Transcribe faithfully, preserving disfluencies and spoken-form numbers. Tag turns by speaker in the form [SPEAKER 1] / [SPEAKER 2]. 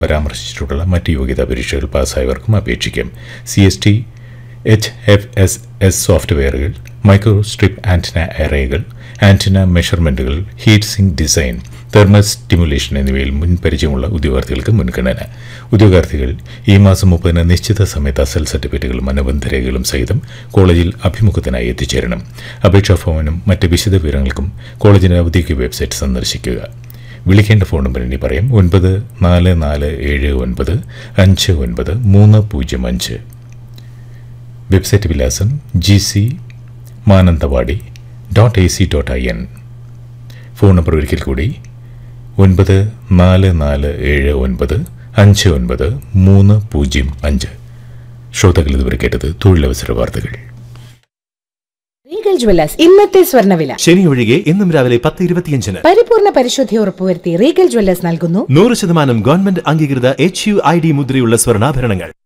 [SPEAKER 1] പരാമർശിച്ചിട്ടുള്ള മറ്റ് യോഗ്യതാ പരീക്ഷകൾ പാസ്സായവർക്കും അപേക്ഷിക്കാം. C S T, H F S S സോഫ്റ്റ്വെയറുകൾ, micro strip antenna എറേകൾ, antenna മെഷർമെന്റുകൾ, heat sink design, thermal stimulation എന്നിവയിൽ മുൻപരിചയമുള്ള ഉദ്യോഗാർത്ഥികൾക്ക് മുൻഗണന. ഉദ്യോഗാർത്ഥികൾ ഈ മാസം മുപ്പതിന് നിശ്ചിത സമയത്ത് അസൽ സർട്ടിഫിക്കറ്റുകളും അനുബന്ധ രേഖകളും സഹിതം കോളേജിൽ അഭിമുഖത്തിനായി എത്തിച്ചേരണം. അപേക്ഷാ ഫോമിനും മറ്റ് വിശദ വിവരങ്ങൾക്കും കോളേജിന്റെ ഔദ്യോഗിക വെബ്സൈറ്റ് സന്ദർശിക്കുക. വിളിക്കേണ്ട ഫോൺ നമ്പർ ഇനി പറയാം: ഒൻപത് നാല് നാല് ഏഴ് ഒൻപത് അഞ്ച് ഒൻപത് മൂന്ന് പൂജ്യം അഞ്ച്. വെബ്സൈറ്റ് വിലാസം G C Mananthavady dot A C dot I N. Phone number ഒരിക്കൽ കൂടി: ഒൻപത് നാല് നാല് ഏഴ് ഒൻപത് അഞ്ച് ഒൻപത് മൂന്ന് പൂജ്യം അഞ്ച്. ശ്രോതാക്കൾ ഇതുവരെ കേട്ടത് തൊഴിലവസര വാർത്തകൾ.
[SPEAKER 2] റീഗൽ ജ്വല്ലേഴ്സ് ഇന്നത്തെ സ്വർണ്ണവില.
[SPEAKER 3] ശനി ഒഴികെ ഇന്നും രാവിലെ പത്ത് ഇരുപത്തിയഞ്ചിന്
[SPEAKER 2] പരിപൂർണ പരിശുദ്ധി ഉറപ്പുവരുത്തി റീഗൽ ജ്വല്ലേഴ്സ് നൽകുന്നു
[SPEAKER 3] നൂറ് ശതമാനം ഗവൺമെന്റ് അംഗീകൃത എച്ച് യു ഐ ഡി മുദ്രയുള്ള സ്വർണ്ണാഭരണങ്ങൾ.